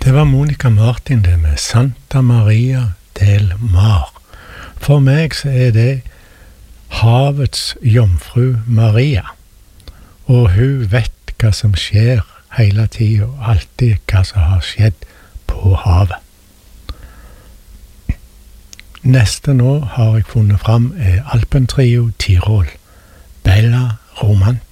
Det var Monica Martin det med Santa Maria del Mar. For meg så det havets jomfru Maria, og hun vet hva som skjer hele tiden, og alltid hva som har skjedd på havet. Neste nå har jeg funnet fram Alpentrio Tirol, Bella Romantica.